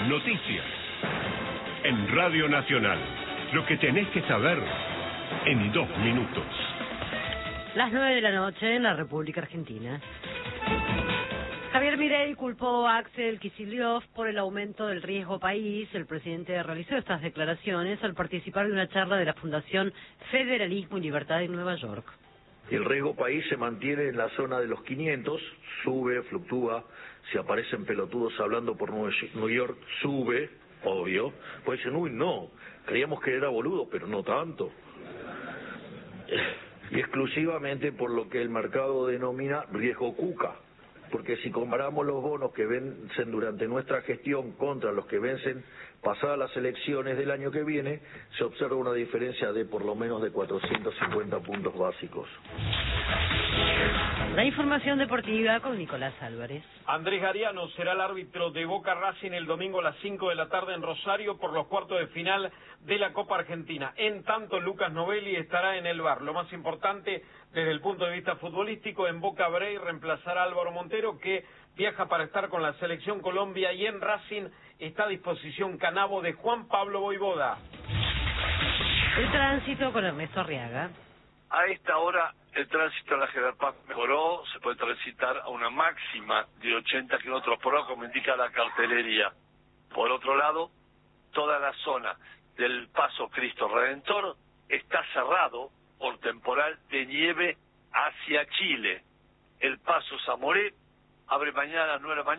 Noticias. En Radio Nacional. Lo que tenés que saber en 2 minutos. Las 9 de la noche en la República Argentina. Javier Milei culpó a Axel Kicillof por el aumento del riesgo país. El presidente realizó estas declaraciones al participar de una charla de la Fundación Federalismo y Libertad en Nueva York. El riesgo país se mantiene en la zona de los 500, sube, fluctúa. Si aparecen pelotudos hablando por New York, sube, obvio. Pues dicen, uy, no, creíamos que era boludo, pero no tanto. Y exclusivamente por lo que el mercado denomina riesgo cuca. Porque si comparamos los bonos que vencen durante nuestra gestión contra los que vencen pasadas las elecciones del año que viene, se observa una diferencia de por lo menos de 450 puntos básicos. La información deportiva con Nicolás Álvarez. Andrés Gariano será el árbitro de Boca Racing el domingo a las 5 de la tarde en Rosario por los cuartos de final de la Copa Argentina. En tanto, Lucas Novelli estará en el VAR. Lo más importante desde el punto de vista futbolístico, en Boca Brey reemplazará a Álvaro Montero, que viaja para estar con la Selección Colombia, y en Racing está a disposición Canavo de Juan Pablo Voivoda. El tránsito con Ernesto Arriaga. A esta hora el tránsito en la General Paz mejoró, se puede transitar a una máxima de 80 kilómetros por hora, como indica la cartelería. Por otro lado, toda la zona del Paso Cristo Redentor está cerrado por temporal de nieve hacia Chile. El Paso Zamoré abre mañana a las 9 de la mañana.